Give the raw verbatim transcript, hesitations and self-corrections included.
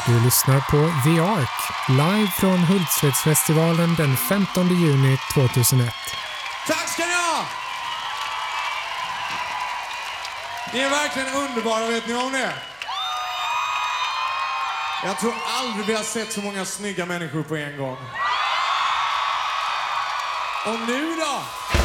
Du lyssnar på The Ark, live från Hultsfredsfestivalen den femtonde juni tjugohundraett. Tack ska ni ha! Ni är verkligen underbara, vet ni om det? Jag tror aldrig vi har sett så många snygga människor på en gång. Och nu då?